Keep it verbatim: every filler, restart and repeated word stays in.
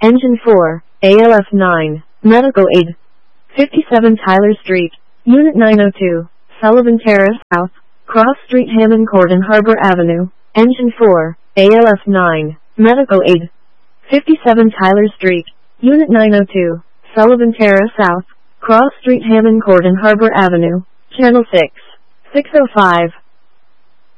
Engine four, A L F nine, Medical Aid. fifty-seven Tyler Street, Unit nine oh two, Sullivan Terrace South, Cross Street Hammond Court and Harbor Avenue. Engine four, A L F nine, Medical Aid. fifty-seven Tyler Street, Unit nine oh two, Sullivan Terrace South, Cross Street Hammond Court and Harbor Avenue. Channel six, six oh five.